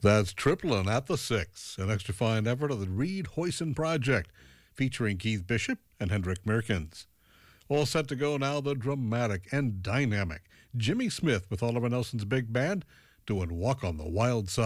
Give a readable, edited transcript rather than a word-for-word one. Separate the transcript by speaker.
Speaker 1: That's Triplin at the 6, an extra fine effort of the Reed Hoyson Project, featuring Keith Bishop and Hendrik Merkins. All set to go now, the dramatic and dynamic Jimmy Smith with Oliver Nelson's big band doing Walk on the Wild Side.